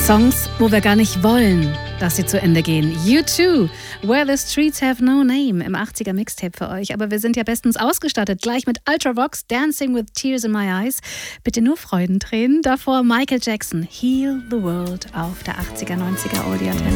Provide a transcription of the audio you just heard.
Songs, wo wir gar nicht wollen, dass sie zu Ende gehen. U2, Where the Streets Have No Name, im 80er Mixtape für euch. Aber wir sind ja bestens ausgestattet, gleich mit Ultravox, Dancing with Tears in My Eyes. Bitte nur Freudentränen. Davor Michael Jackson, Heal the World auf der 80er, 90er Audio-Antenne.